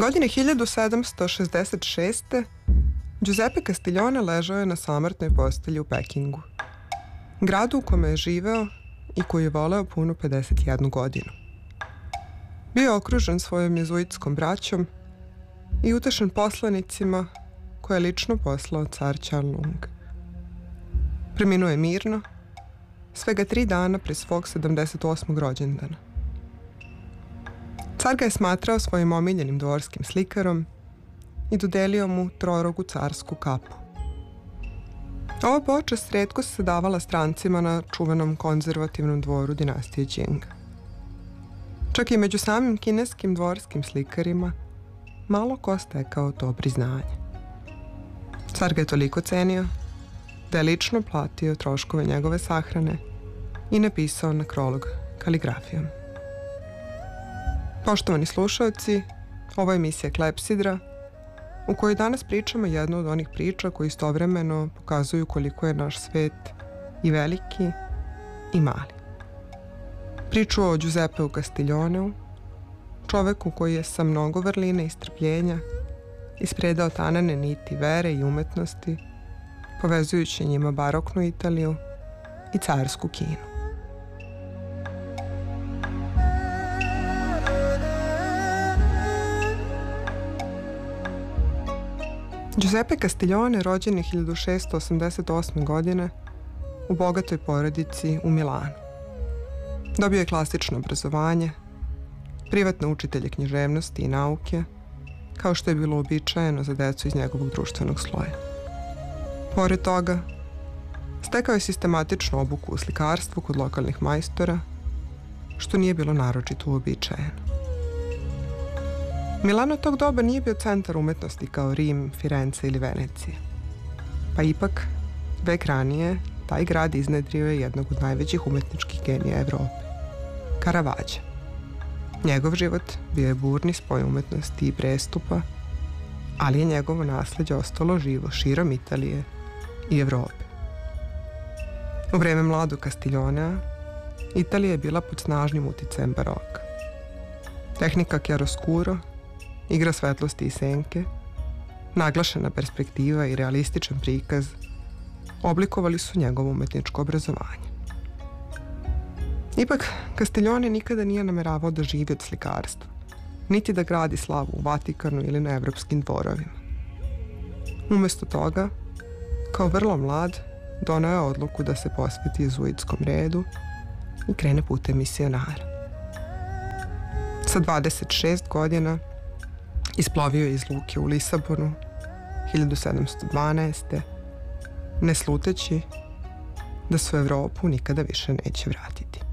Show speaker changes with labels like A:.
A: Godine 1766. Giuseppe Castiglione ležao je na samrtnoj postelji u Pekingu, gradu u kome je živeo i koji je voleo punu 51 godinu. Bio je okružen svojom jezuitskom braćom i utešen poslanicima koje je lično poslao car Čanlung. Preminuo je mirno, svega 3 dana pre svog 78. rođendana. Car ga je smatrao svojim omiljenim dvorskim slikarom i dodelio mu trorogu carsku kapu. Ova počast retko se davala strancima na čuvenom konzervativnom dvoru dinastije Qing. Čak i među samim kineskim dvorskim slikarima malo ko stekao to priznanje. Car ga je toliko cenio da je lično platio troškove njegove sahrane i napisao nekrolog kaligrafijom. Poštovani slušaoci, ovo je emisija Klepsidra, u kojoj danas pričamo jednu od onih priča koji istovremeno pokazuju koliko je naš svet i veliki i mali. Priču o Giuseppeu Castiglioneu, čoveku koji je sa mnogo vrline i strpljenja ispredao tanane niti vere i umetnosti, povezujući njima baroknu Italiju i carsku Kinu. Giuseppe Castiglione rođen je 1688. godine u bogatoj porodici u Milanu. Dobio je klasično obrazovanje, privatne učitelje književnosti i nauke, kao što je bilo uobičajeno za decu iz njegovog društvenog sloja. Pored toga, stekao je sistematičnu obuku u slikarstvu kod lokalnih majstora, što nije bilo naročito uobičajeno. Milano tog doba nije bio centar umetnosti kao Rim, Firence ili Venecija. Pa ipak, vek ranije, taj grad iznedrio je jednog od najvećih umetničkih genija Evrope, Caravaggio. Njegov život bio je burni spoj umetnosti i prestupa, ali je njegovo nasleđe ostalo živo širom Italije i Evrope. U vreme mladog Castiglionea, Italija je bila pod snažnim uticajem baroka. Tehnika chiaroscuro, igra svetlosti i senke, naglašena perspektiva i realističan prikaz oblikovali su njegovo umetničko obrazovanje. Ipak, Castiglione nikada nije nameravao da živi od slikarstva, niti da gradi slavu u Vatikanu ili na evropskim dvorovima. Umesto toga, kao vrlo mlad, doneo je odluku da se posveti jezuitskom redu i krene putem misionara. Sa 26 godina isplovio je iz luke u Lisabonu 1712. ne sluteći da se u Evropu nikada više neće vratiti.